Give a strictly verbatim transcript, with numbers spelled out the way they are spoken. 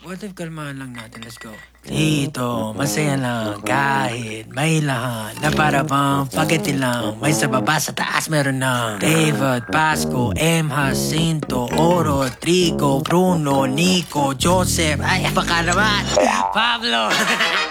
What if kalmahan lang natin? Let's go. Dito, masaya lang kahit may lahat na para bang spaghetti lang. May sa baba, sa taas meron na David, Pasco, M. Jacinto, Oro, Trigo, Bruno, Nico, Joseph. Ay, baka naman Pablo.